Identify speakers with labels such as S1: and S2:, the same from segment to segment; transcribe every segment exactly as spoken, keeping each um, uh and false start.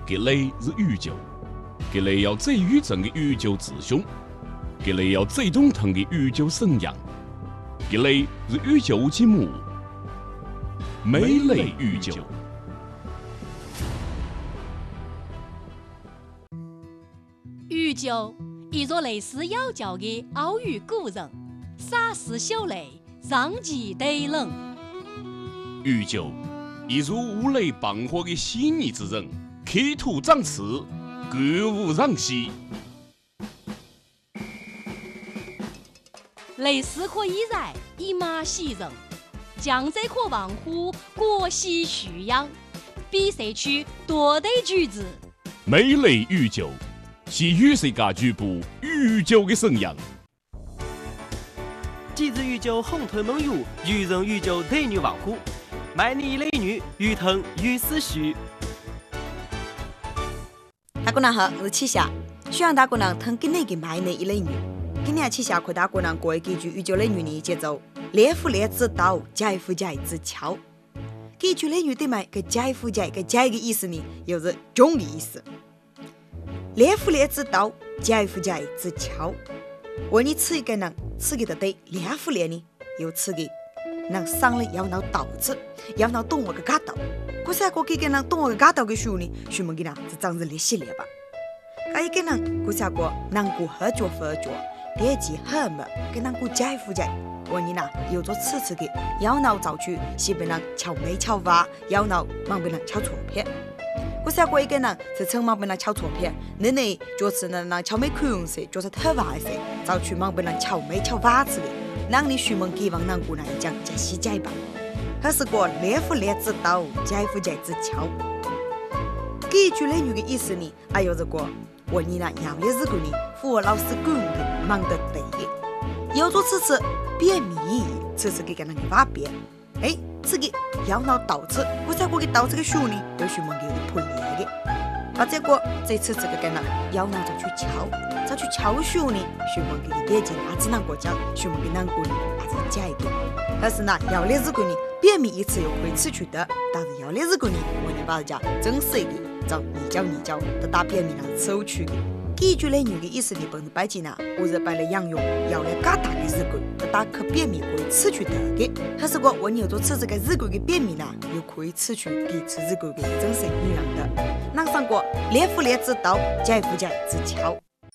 S1: 格雷是宇宙，格雷要最宇宙的宇宙之兄，格雷要最动听的宇宙声扬，格雷是宇宙之母，美丽宇宙。
S2: 宇宙，一座类似妖教的奥语古人，洒丝秀雷，上奇对人。
S1: 宇宙，一如五雷傍火的细腻之人，刻土长刺，歌舞让西。
S2: 类似可以然，以马喜人；江浙可望乎，国喜徐扬。比赛区多对句子，
S1: 美丽宇宙。是与世界局部宇宙的声扬。
S3: 几日宇宙红头梦游，愚人宇宙对女王虎，卖你雷女，鱼腾鱼思绪。
S4: 大姑娘好，我是七霞，希望大姑娘听今年的卖你一雷女。今年七霞和大姑娘过一句宇宙雷女的节奏，烈夫烈之刀，解夫解之鞘。这句雷女的卖个解夫解个解的意思呢，又是中的意思。烈夫烈之刀，解夫解之鞘。为你吃一个人，吃个的对，烈夫烈呢，又吃个人上了要拿刀子，要拿动我个嘎刀。可是我给个人动我个嘎刀的时候呢，许么个人是长着烈血烈吧？还一个人，可是我能够合作合作，别急很么，跟人过解夫解。为你呢，有做吃吃的，要拿造去，是被人敲眉敲瓦，要拿忙被人敲错片。可是我一个人是匆忙被人敲错片，你呢就是那那敲眉看色，就是头发色，早去忙被人敲眉敲瓦子的，让你许门给往南姑那一讲加西解吧。可是个烈夫烈之刀，解夫解之鞘。这一句雷语的意思呢，还有这个我你呢要的日子呢，符合老师讲的忙得对的，有做吃吃便秘，吃吃给个人的瓦便，哎。这个要拿刀子，我在我给刀子的时候呢，有许门给的配列的。而这个这次这个跟呢，要拿着去敲，再去敲的时候呢，许门给的别件哪只能过讲，许门给难过呢，还是加一个。但是呢，要的日子呢，便秘一次又可以吃去的，但是要的日子呢，我们把人家真实的找你教你教的打便秘呢是抽去的。这句雷女的意思呢，本是摆进呢，我是摆了养用，要来嘎大的日子，的打可便秘可以吃去得的。可是我我有做吃这个日子的便秘呢，又可以吃去给吃日子的真实女人的。能上过烈夫烈之刀，解夫解之鞘。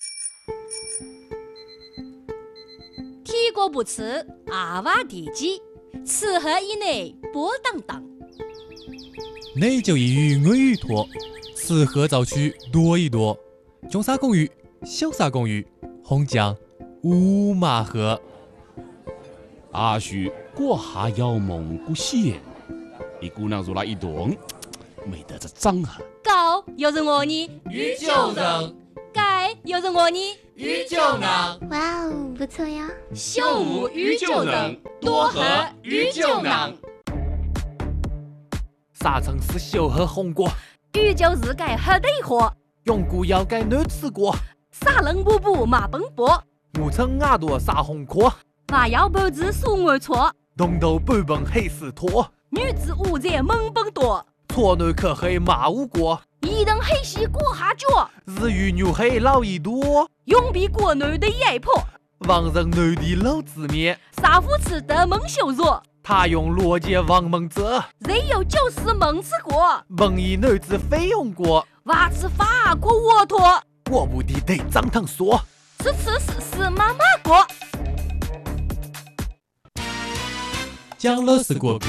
S2: 体过不吃，阿瓦地基，此后以内波荡荡。
S5: 内就一语我语托，此后早去多一多。中沙公寓，小沙公寓，红江五马河。
S1: 阿许过下要梦过险，一姑娘入来一动，没得这长啊。
S2: 高又是我呢，
S5: 宇宙人。
S2: 盖又是我呢，
S5: 宇宙人。
S6: 哇哦，不错呀！
S2: 秀武宇宙人，
S5: 多和宇宙人。
S3: 沙城市秀和红果，
S2: 宇宙日改黑对火。
S3: 永固要改男吃过，
S2: 沙人步步马奔波，
S3: 我称牙多沙红壳，
S2: 娃要半子数我错，
S3: 东头半本黑丝拖，
S2: 女子五在猛奔多，
S3: 错男可黑马无过，
S2: 一人黑西过下脚，
S3: 日语女黑老一多，
S2: 永比国男的压迫，
S3: 王人男的老字面，
S2: 沙夫吃得蒙羞辱。
S3: 他用逻辑王蒙者，
S2: 人有就是蒙吃过，
S3: 蒙以男子费用过，
S2: 娃吃法过沃托，
S3: 我不的得张腾说，
S2: 吃吃是是妈妈过。
S5: 讲了是过故。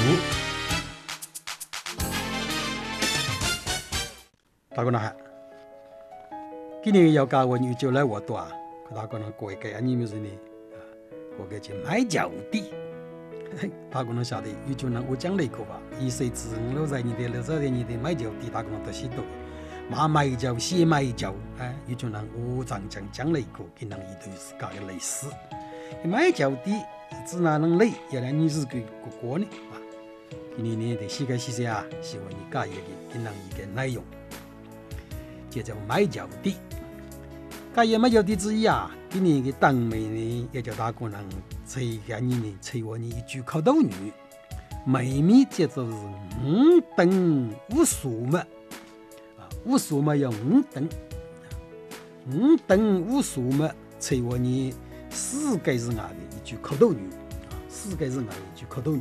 S7: 大姑娘好，今年要教我宇宙来我多啊，大姑娘过一个你们是呢，过个去买脚的。大姑娘晓得，宇宙人我讲了一个吧，一岁子六十年代、六十年代买脚的，大姑娘都许多。马买脚，西买脚，哎，宇宙人我常常讲了一个，跟人一对是搞的类似。买脚的只哪能累，要让你是个个过呢啊？今年呢，得细个细些啊，希望你搞一个跟人一个内容，叫做买脚的。搞一买脚的之一啊，今年的当妹呢，也叫大姑娘。吹个你呢，吹我你一句口头语，妹妹叫做是五等五数嘛，啊， 无数么有五等，五等无数么成为你世界之外的一句口头语，世界之外的一句口头语。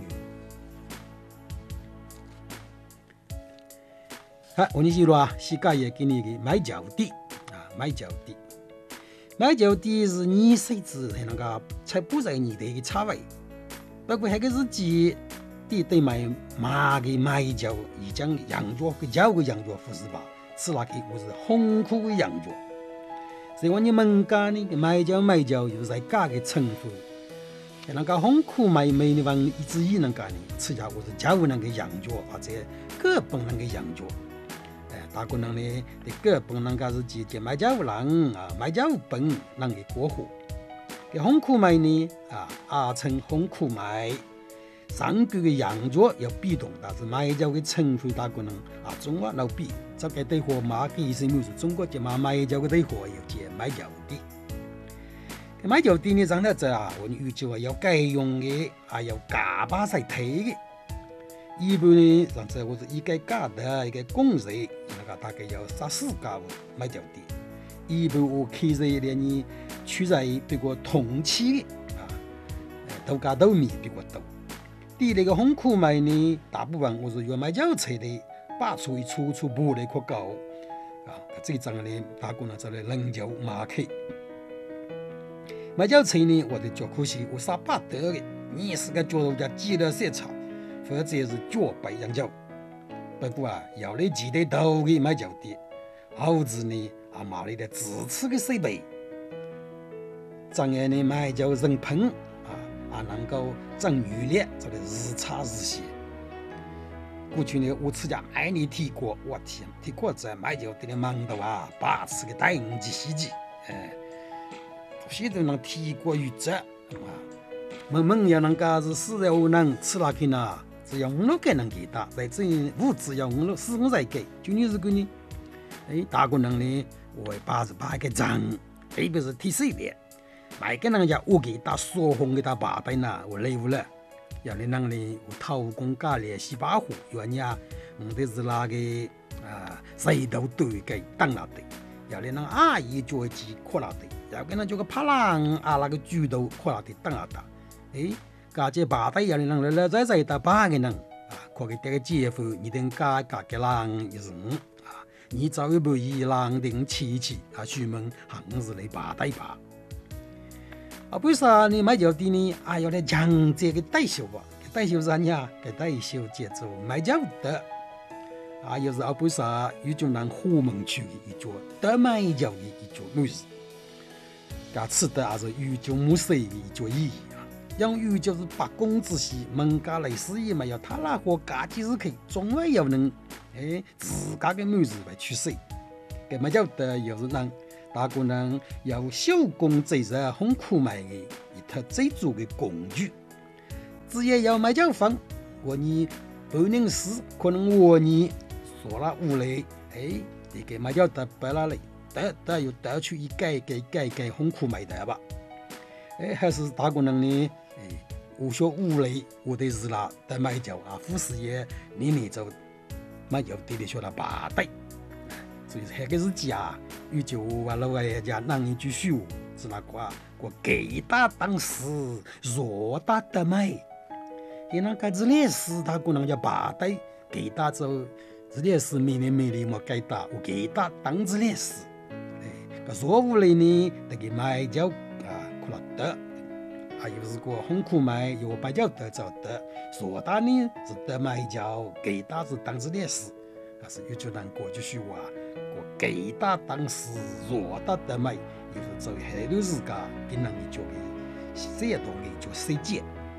S7: 好，我们记录啊，世界也给你的买脚地啊，买脚地，买脚地是你谁知那个才不在你的一个差位，包括那个日记。地对买马嘅买脚，已将羊角和脚嘅羊角服侍吧，吃那个我是红苦嘅羊角。所以我你们家呢个买脚买脚又是在家嘅称呼，那个红苦买买的往一直以能干呢，吃下我是脚那个羊角，或者各本那个羊角。哎，大姑娘呢，的各本那个是姐姐买脚人啊，买脚本那个过河。嘅红苦买呢啊，阿称红苦买。上句嘅羊角要被动，但是买脚嘅称呼大可能啊，中华老比，这个对货马嘅意思就是中国就买买脚嘅对货要接买脚地。买脚地呢，上头这啊，我哋预计话要改用嘅，啊要假把晒睇嘅。一般呢，上次我是一个假的一个公社，那个大概要三四家买脚地。一般我开设连呢，取在比较同期嘅啊，头家头米比较多。地那个红苦买呢，大部分我是要买脚车的，把出一处处不来可高啊！这张呢，大姑娘这里人脚马克买脚车呢，我的脚可惜我啥把得的，你是个脚人家积了些草，或者是脚白羊脚。不过啊，要你记得头的买脚的，后子呢啊买了的自吃的设备，这样呢买脚人盆。啊，能够挣余力，这个日差日歇。过去呢，我自家买你提过，我天，提过在买脚店里忙的哇，把持个带五级洗剂，哎，现在能提过预则啊，门门要能干是四要能吃那个呢，只要五六个能给他，来这物质要五六四五才给，就你这个呢，哎，大个人呢，我把是把个账，特别是提水的。买给人家我给他说红给他八百呢，我累不了。要你让你我偷工加料洗把火，原呀，我的是那个啊，谁都对给当了的。要你让阿姨做鸡扩了的，要给人做个帕郎啊，那个猪头扩了的当了的。哎，家这八百要你让来来再再打八个人啊，可给这个姐夫你等家家个人一人啊，你早一步一人定七七啊，出门行是来八代八。啊，为啥你买脚地呢？啊，要来强这个代销吧？代销是啥呀？给代销叫做买脚的。啊，又是啊，为啥有种人虎门区的一脚得买脚的一脚女士？噶吃的还是有种木色的一脚意义啊。养鱼就是八公之系，门家类似于嘛，要他那个家几日去，总会要能哎自家的女士来取水。给买脚的又是人。大姑娘要手工制作很苦买的一套制作的工具，只要要买脚房，我你不能是可能我你说了屋里，哎，你给买脚的摆那里，得得又得出一改改改改很苦买的吧，哎，还是大姑娘呢，哎，我说屋里我的是啦，得买脚啊，副事业你你就买脚对的说了八代。所以那个是家，有就话老外家那一句虚话，是那个我给他当时弱大的买，因那个日历史他可能叫八代给他做日历史每年每年么给他，我给他当日历史，哎，个弱无里呢，那个买叫啊可能得，啊有是个很苦买，有买叫得找得，弱大呢是得买叫给他是当日历史，但是有就难过就虚话。给他当时弱大的买，就是做很多自家跟人做的这东西做设计。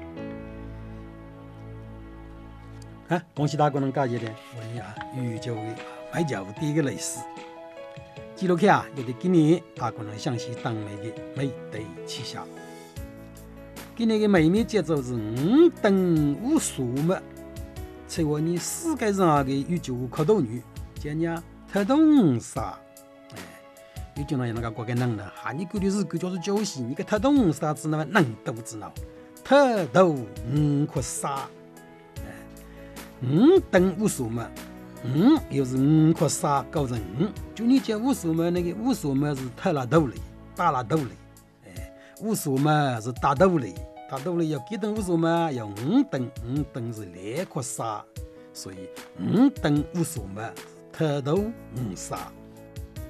S7: 啊，恭喜大家能搞一点，我们啊宇宙的买脚第一个历史。记录起啊，有的今年大家能详细当美的美对旗下。今年的美美节奏是五等五数目，成为你世界上的宇宙口头语，讲呀。特动啥？哎，有讲到那个国家人呢，哈，你管的是管就是教习，你个特动啥子那么能都知道，特动五可啥？哎，五等五数嘛， 五又是五块三构成五，就你讲五数嘛，那个五数嘛是太拉多了，大拉多了，哎，五数嘛是大多了，大多了要几等五数嘛？要五等，五等是两块三，所以五等五数嘛太多五三。